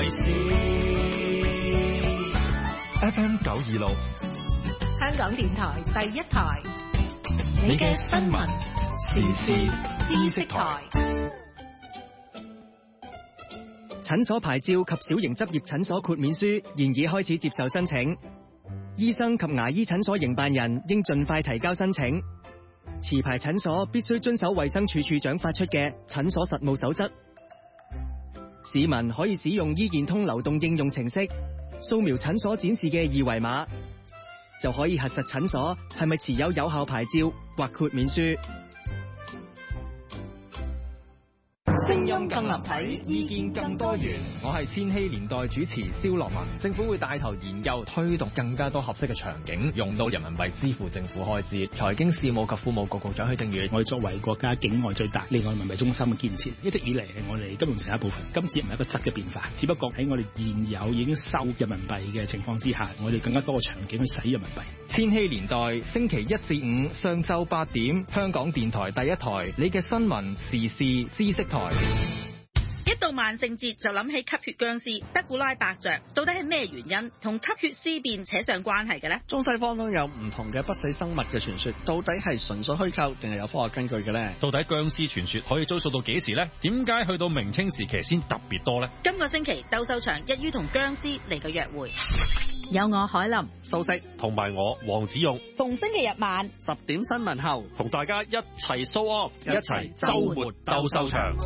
為事。FM 926， 香港電台第一台，你嘅新聞時事知識台。 診所牌照及小型執業診所豁免書現已開始接受申請，醫生及牙醫診所營辦人應盡快提交申請。持牌診所必須遵守衛生署署長發出嘅診所實務守則。市民可以使用醫健通流動應用程式掃描診所展示嘅二維碼，就可以核實診所係咪持有有效牌照或豁免書。 聲音更立體，意見更多元。 我係千禧年代主持蕭樂文。政府會帶頭研究推動更加多合適嘅場景，用到人民幣支付政府開支。財經事務及庫務局局長許正宇， 我哋作為國家境外最大離岸人民幣中心嘅建設，一直以嚟係我哋金融城一部分。今次唔係一個質嘅變化，只不過喺我哋現有已經收人民幣嘅情況之下，我哋更加多嘅場景去使人民幣。 千禧年代星期1至5上晝8點，香港電台第一台，你嘅新聞時事知識台。 一到萬聖節就諗起吸血僵屍德古拉伯爵，到底係咩原因同吸血屍變扯上關係嘅呢？ 中西方都有唔同嘅不死生物嘅傳說，到底係純粹虛構定係有科學根據嘅呢？ 到底僵屍傳說可以追溯到幾時呢？點解去到明清時期先特別多呢？ 今個星期鬥獸場一於同僵屍嚟個約會，有我海林、 素食同埋我黃子勇， 逢星期日晚 10點新聞後， 同大家一齊 show off，一齊周末鬥獸場。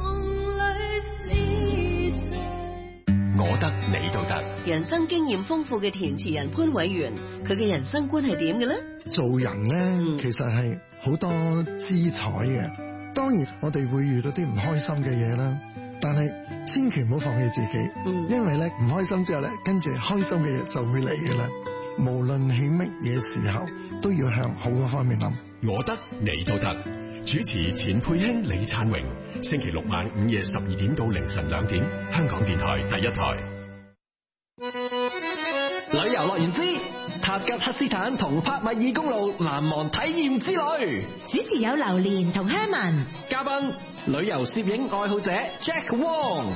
我得你都得。 人生經驗豐富嘅填詞人潘偉源，佢嘅人生觀係點嘅呢？ 做人呢，其實係好多姿彩嘅。當然我哋會遇到啲唔開心嘅嘢啦，但係千祈唔好放棄自己，因為咧唔開心之後咧，跟住開心嘅嘢就會嚟嘅啦。無論喺乜嘢時候，都要向好嘅方面諗。 我得你都得。主持錢佩卿、李燦榮，星期六晚午夜12點到凌晨2點，香港電台第一台。 旅遊樂園之塔吉克斯坦同帕米爾公路難忘體驗之旅， 主持有榴蓮同香文， 嘉賓旅遊攝影愛好者 Jack Wong。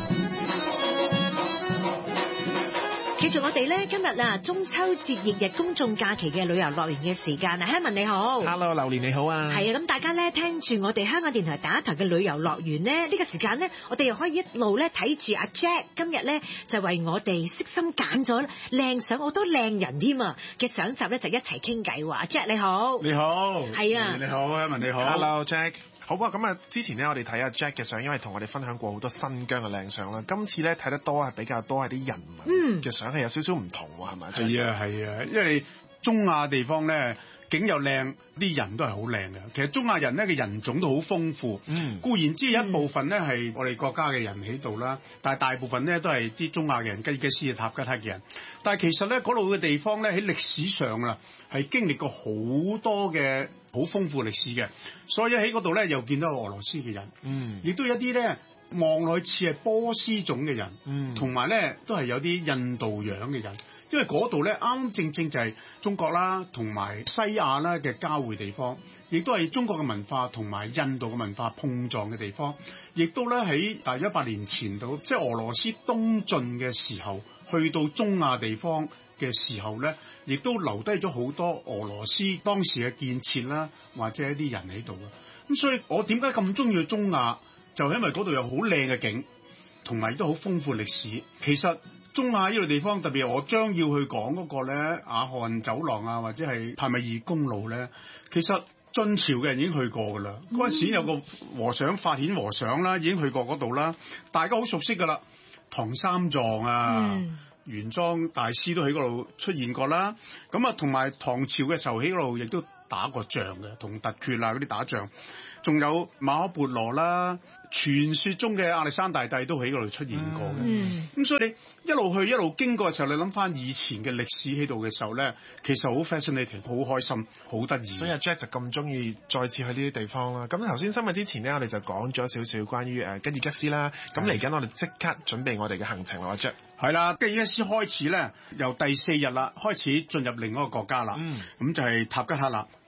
繼續我哋咧，今日啊中秋節翌日公眾假期嘅旅遊樂園嘅時間啊 ，Herman 你好 ，Hello 榴蓮你好啊， 係啊，咁大家咧聽住我哋香港電台第一台嘅旅遊樂園咧，呢個時間咧，我哋又可以一路咧睇住阿 Jack 今日咧就為我哋悉心揀咗靚相，好多靚人添啊嘅相集咧，就一齊傾偈喎。阿 Jack 你好， 你好， 係啊， 你好 Herman 你好 ，Hello Jack。好啊，咁啊，之前咧我哋睇阿 Jack 嘅相，因為同我哋分享過好多新疆嘅靚相啦。今次咧睇得多係比較多係啲人民嘅相，係有少少唔同喎，係咪？ 係啊係啊，因為中亞地方咧景又靚，啲人都係好靚嘅。其實中亞人咧嘅人種都好豐富，固然之一部分咧係我哋國家嘅人喺度啦，但係大部分咧都係啲中亞嘅人，吉爾吉斯嘅塔吉克嘅人。但係其實咧嗰度嘅地方咧喺歷史上啊係經歷過好多嘅好豐富歷史嘅，所以喺嗰度咧又見到俄羅斯嘅人，亦都有一啲咧望落去似係波斯種嘅人，同埋咧都係有啲印度樣嘅人，因為嗰度咧啱正正就係中國啦同埋西亞啦嘅交匯地方，亦都係中國嘅文化同埋印度嘅文化碰撞嘅地方，亦都咧喺大約100年前度，即係俄羅斯東進嘅時候，去到中亞地方嘅時候咧，亦都留低咗好多俄羅斯當時嘅建設啦，或者一啲人喺度啊。咁所以我點解咁中意去中亞，就係因為嗰度有好靚嘅景，同埋亦都好豐富歷史。其實中亞呢個地方，特別係我將要去講嗰個咧雅漢走廊啊，或者係帕米爾公路咧，其實晉朝嘅人已經去過噶啦。嗰陣時有個和尚法顯和尚啦，已經去過嗰度啦，大家好熟悉噶啦。唐三藏啊。玄奘大師都喺嗰度出現過啦，咁啊同埋唐朝嘅時候喺嗰度亦都打過仗嘅，同突厥啊嗰啲打仗，仲有馬可孛羅啦，傳說中嘅亞歷山大帝都喺嗰度出現過嘅。咁所以你一路去一路經過嘅時候，你諗翻以前嘅歷史喺度嘅時候咧，其實好 fascinating， 好開心，好得意。 所以阿 Jack 就咁中意再次去呢啲地方啦。咁頭先新聞之前咧，我哋就講咗少少關於吉爾吉斯啦。咁嚟緊我哋即刻準備我哋嘅行程啦，阿 Jack。 係啦，吉爾吉斯開始咧，由第4日啦，開始進入另一個國家啦。咁就係塔吉克啦。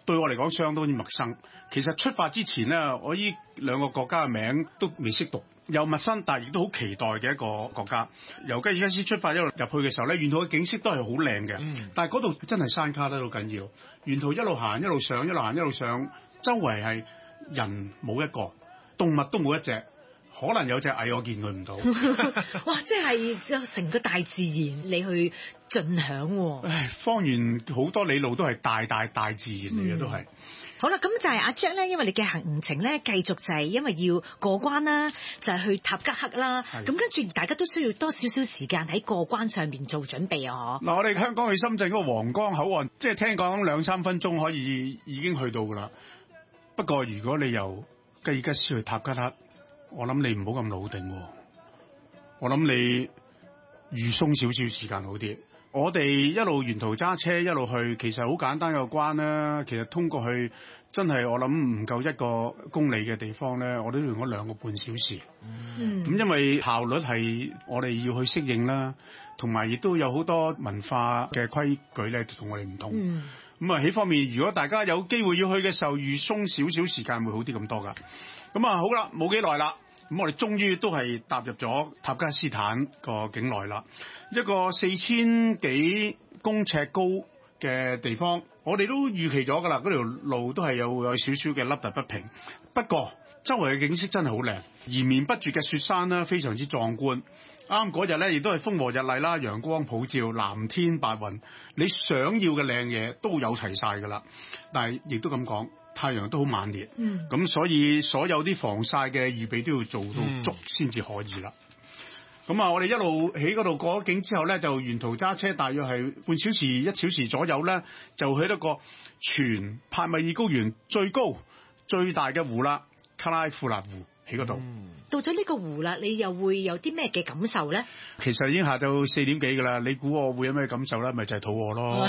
對我嚟講相當之陌生。其實出發之前呢，我呢兩個國家嘅名都未識讀，又陌生，但係亦都好期待嘅一個國家。由吉爾吉斯出發一路入去嘅時候咧，沿途嘅景色都係好靚嘅，但係嗰度真係山卡得好緊要。沿途一路行一路上，一路行一路上，周圍係人冇一個，動物都冇一隻。可能有隻蟻我見佢唔到， 哇！即係成個大自然你去盡享喎。 唉，方圓好多里路都係大自然嚟嘅，都係。 好啦，咁就係阿 Jack 咧，因為你嘅行程咧繼續就係因為要過關啦，就係去塔吉克啦。咁跟住大家都需要多少少時間喺過關上面做準備啊！ 嗱，我哋香港去深圳嗰個皇崗口岸，即係聽講2-3分鐘可以已經去到㗎啦。不過如果你由吉爾吉斯去塔吉克，我諗你唔好咁老定喎，我諗你預鬆少少時間好啲。我哋一路沿途揸車一路去，其實好簡單嘅關啦。其實通過去真係我諗唔夠1個公里嘅地方咧，我都用咗2個半小時。咁因為效率係我哋要去適應啦，同埋亦都有好多文化嘅規矩咧，同我哋唔同。咁啊，喺方面，如果大家有機會要去嘅時候，預鬆少少時間會好啲咁多噶。咁啊，好啦，冇幾耐啦。咁我哋終於都係踏入咗塔吉克斯坦個境內啦，一個4000幾公尺高嘅地方，我哋都預期咗㗎啦，嗰條路都係有少少嘅凹凸不平。不過周圍嘅景色真係好靚，延綿不絕嘅雪山啦，非常之壯觀。啱嗰日咧，亦都係風和日麗啦，陽光普照，藍天白雲，你想要嘅靚嘢都有齊晒㗎啦。但係亦都咁講，太陽都好猛烈，咁所以所有啲防曬嘅預備都要做到足先至可以啦。咁啊，我哋一路喺嗰度過咗境之後咧，就沿途揸車，大約係半小時、1小時左右咧，就去一個全帕米爾高原最高最大嘅湖啦，卡拉庫納湖喺嗰度。 到咗呢個湖啦，你又會有啲咩嘅感受咧？ 其實已經下晝4點幾㗎啦，你估我會有咩感受咧？咪就係肚餓咯。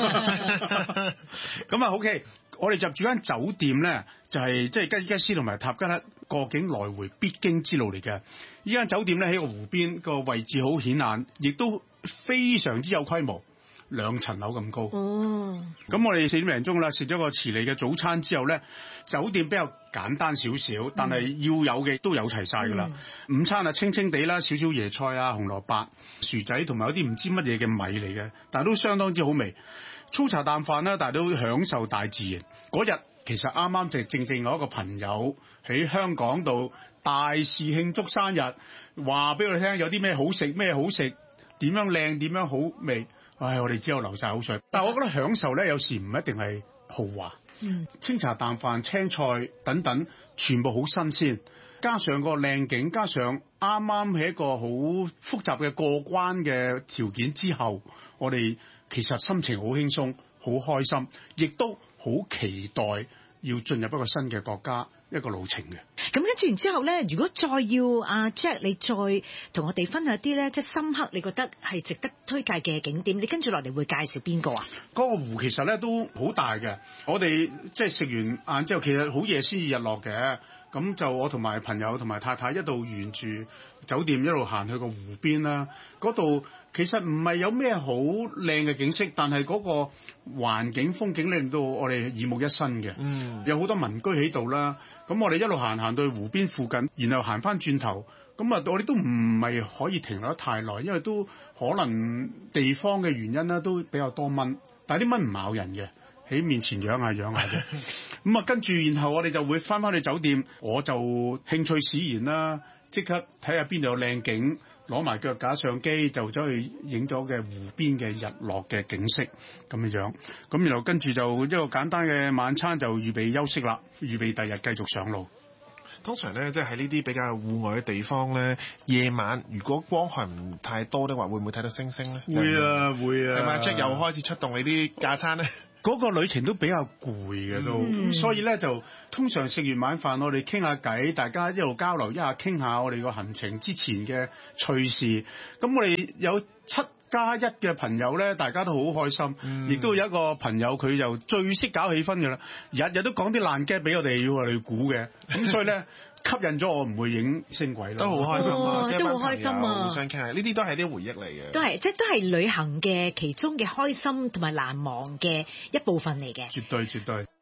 咁啊，OK。我哋入住間酒店咧，就係即係吉爾吉斯同埋塔吉克過境來回必經之路嚟嘅。呢間酒店咧喺個湖邊，個位置好顯眼，亦都非常之有規模，2層樓咁高。咁我哋4點零鐘啦，食咗個遲嚟嘅早餐之後咧，酒店比較簡單少少，但係要有嘅都有齊晒㗎啦。午餐啊，清清地啦，少少椰菜啊、紅蘿蔔、薯仔同埋有啲唔知乜嘢嘅米嚟嘅，但係都相當之好味。粗茶淡飯啦，但係都享受大自然。嗰日其實啱啱就正正我一個朋友喺香港度大肆慶祝生日，話俾我哋聽有啲咩好食，咩好食，點樣靚，點樣好味。唉，我哋只有流晒口水。但係我覺得享受咧，有時唔一定係豪華。清茶淡飯、青菜等等，全部好新鮮，加上個靚景，加上啱啱喺一個好複雜嘅過關嘅條件之後，我哋其實心情好輕鬆，好開心，亦都好期待要進入一個新嘅國家一個路程嘅。 咁跟住然之後咧，如果再要阿 Jack 你再同我哋分享啲咧，即係深刻你覺得係值得推介嘅景點，你跟住落嚟會介紹邊個啊？ 嗰個湖其實咧都好大嘅，我哋即係食完晏之後，其實好夜先至日落嘅。咁就我同埋朋友同埋太太一路沿住酒店一路行去個湖邊啦。嗰度其實唔係有咩好靚嘅景色，但係嗰個環境風景令到我哋耳目一新嘅。有好多民居喺度啦。咁我哋一路行到去湖邊附近，然後行翻轉頭，咁啊我哋都唔係可以停留得太耐，因為都可能地方嘅原因啦，都比較多蚊，但係啲蚊唔咬人嘅。喺面前養下嘅，咁啊跟住，然後我哋就會翻去酒店，我就興趣使然啦，即刻睇下邊度有靚景，攞埋腳架相機就走去影咗嘅湖邊嘅日落嘅景色咁樣，咁然後跟住就一個簡單嘅晚餐就預備休息啦，預備第日繼續上路。 通常咧，即係喺呢啲比較戶外嘅地方咧，夜晚如果光害唔太多的話，會唔會睇到星星咧？ 會啊， 係咪Jack又開始出動你啲架餐咧？ 嗰個旅程都比較攰嘅都，咁所以咧就通常食完晚飯，我哋傾下偈，大家一路交流一下，傾下我哋個行程之前嘅趣事。咁我哋有7+1嘅朋友咧，大家都好開心，亦都有一個朋友佢就最識搞氣氛嘅啦，日日都講啲爛 gag 俾我哋，要我哋估嘅，咁所以咧吸引咗我唔會影星軌啦， 都好開心啊， 都好開心啊， 互相傾下，呢啲都係啲回憶嚟嘅， 都係旅行嘅其中嘅開心同埋難忘嘅一部分嚟嘅， 絕對。